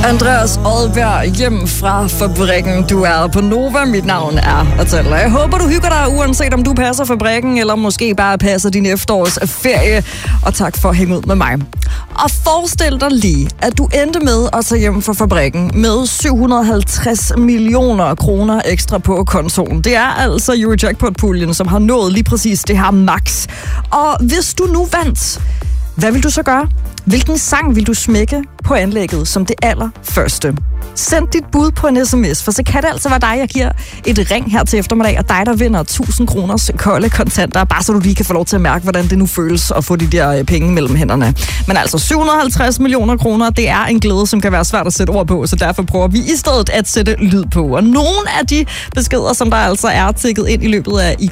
Andreas Oddbjerg hjem fra fabrikken. Du er på Nova. Mit navn er Atala. Jeg håber, du hygger dig, uanset om du passer fabrikken, eller måske bare passer din efterårsferie. Og tak for at hænge ud med mig. Og forestil dig lige, at du endte med at tage hjem fra fabrikken med 750 millioner kroner ekstra på kontoen. Det er altså Eurojackpot-puljen, som har nået lige præcis det her max. Og hvis du nu vandt, hvad vil du så gøre? Hvilken sang vil du smække på anlægget som det allerførste? Send dit bud på en sms, for så kan det altså være dig, jeg giver et ring her til eftermiddag, og dig, der vinder 1000 kroners kolde kontanter, bare så du lige kan få lov til at mærke, hvordan det nu føles at få de der penge mellem hænderne. Men altså 750 millioner kroner, det er en glæde, som kan være svært at sætte ord på, så derfor prøver vi i stedet at sætte lyd på. Og nogle af de beskeder, som der altså er tikket ind i løbet af i